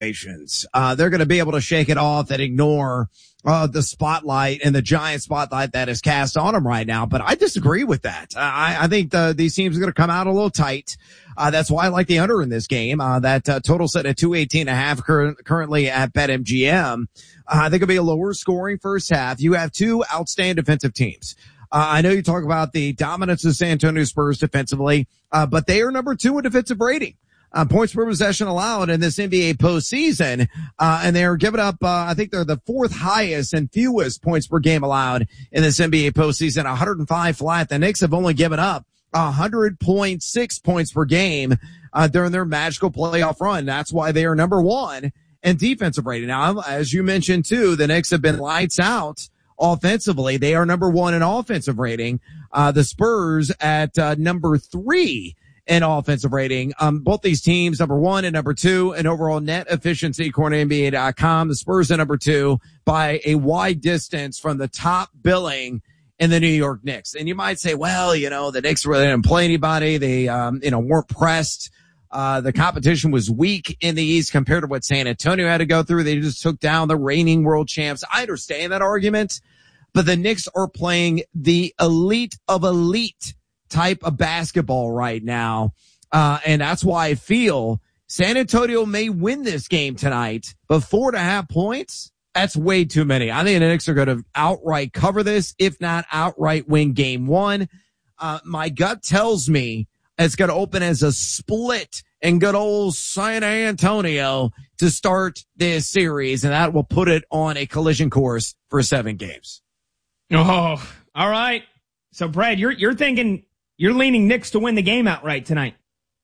situations. They're going to be able to shake it off and ignore the spotlight and the giant spotlight that is cast on them right now. But I disagree with that. I think these teams are going to come out a little tight. That's why I like the under in this game. That total set at 218.5 currently at BetMGM. I think it'll be a lower scoring first half. You have two outstanding defensive teams. I know you talk about the dominance of San Antonio Spurs defensively, but they are number 2 in defensive rating. Points per possession allowed in this NBA postseason. And they're giving up, I think they're the 4th highest and fewest points per game allowed in this NBA postseason, 105 flat. The Knicks have only given up 100.6 points per game, during their magical playoff run. That's why they are number 1 in defensive rating. Now, as you mentioned too, the Knicks have been lights out offensively. They are number 1 in offensive rating. The Spurs at, number 3 in offensive rating. Both these teams, number 1 and number 2 in overall net efficiency, according to NBA.com. The Spurs are number 2 by a wide distance from the top billing in the New York Knicks. And you might say, well, the Knicks really didn't play anybody. They, weren't pressed. The competition was weak in the East compared to what San Antonio had to go through. They just took down the reigning world champs. I understand that argument, but the Knicks are playing the elite of elite type of basketball right now. And that's why I feel San Antonio may win this game tonight, but 4.5 points, that's way too many. I think the Knicks are going to outright cover this, if not outright win game 1. My gut tells me it's going to open as a split in good old San Antonio to start this series, and that will put it on a collision course for 7 games. Oh, all right. So Brad, you're thinking, you're leaning Knicks to win the game outright tonight.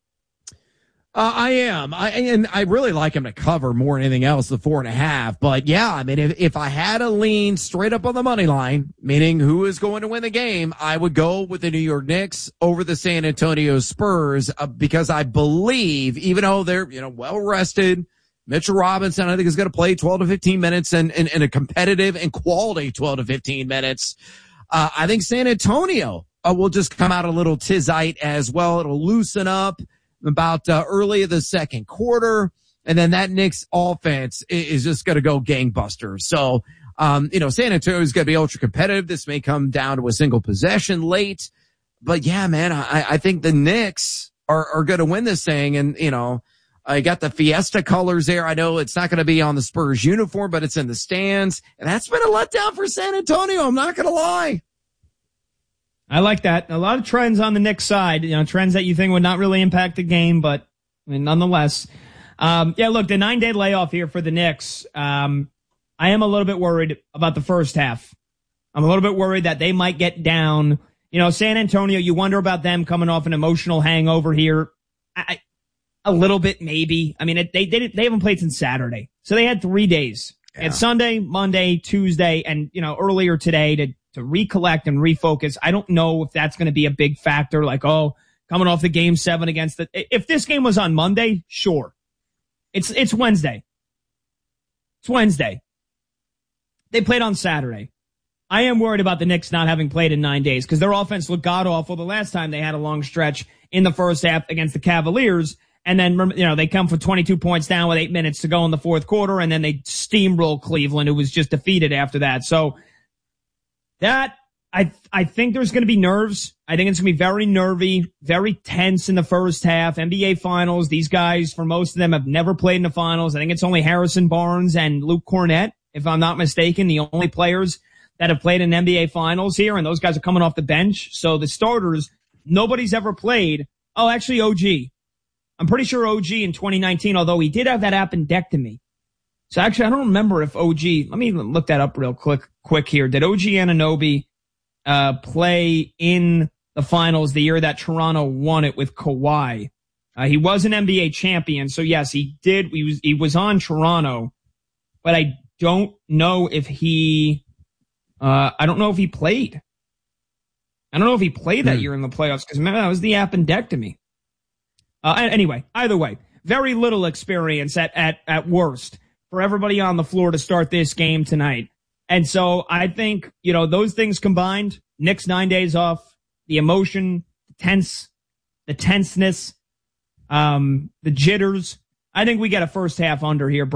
I am. I really like him to cover more than anything else, the 4.5. But yeah, I mean, if I had to lean straight up on the money line, meaning who is going to win the game, I would go with the New York Knicks over the San Antonio Spurs, because I believe, even though they're, well rested, Mitchell Robinson, I think, is going to play 12 to 15 minutes and a competitive and quality 12 to 15 minutes. I think San Antonio will just come out a little tizite as well. It'll loosen up about early in the second quarter, and then that Knicks offense is just going to go gangbusters. So, San Antonio is going to be ultra competitive. This may come down to a single possession late, but yeah, man, I think the Knicks are going to win this thing. And, I got the Fiesta colors there. I know it's not going to be on the Spurs uniform, but it's in the stands, and that's been a letdown for San Antonio. I'm not going to lie. I like that. A lot of trends on the Knicks side, trends that you think would not really impact the game, but nonetheless. Look, the 9-day layoff here for the Knicks. I am a little bit worried about the first half. I'm a little bit worried that they might get down. San Antonio, you wonder about them coming off an emotional hangover here. A little bit, maybe. I mean, they haven't played since Saturday. So they had 3 days. Yeah. It's Sunday, Monday, Tuesday, and, earlier today to recollect and refocus. I don't know if that's going to be a big factor, like, coming off the game 7 against if this game was on Monday, sure. It's Wednesday. It's Wednesday. They played on Saturday. I am worried about the Knicks not having played in 9 days because their offense looked god-awful the last time they had a long stretch in the first half against the Cavaliers. And then, they come for 22 points down with 8 minutes to go in the fourth quarter, and then they steamroll Cleveland, who was just defeated after that. So, that, I think there's going to be nerves. I think it's going to be very nervy, very tense in the first half. NBA Finals, these guys, for most of them, have never played in the Finals. I think it's only Harrison Barnes and Luke Cornett, if I'm not mistaken, the only players that have played in NBA Finals here, and those guys are coming off the bench. So the starters, nobody's ever played. Oh, actually, OG. I'm pretty sure OG in 2019, although he did have that appendectomy. So actually, I don't remember if OG, let me look that up real quick here. Did OG Anunoby play in the finals the year that Toronto won it with Kawhi? He was an NBA champion, so yes, he did. He was on Toronto, but I don't know if he played. I don't know if he played that year in the playoffs because remember that was the appendectomy. Anyway, either way, very little experience at worst for everybody on the floor to start this game tonight. And so I think, those things combined, Knicks 9 days off, the emotion, the tenseness, the jitters. I think we get a first half under here.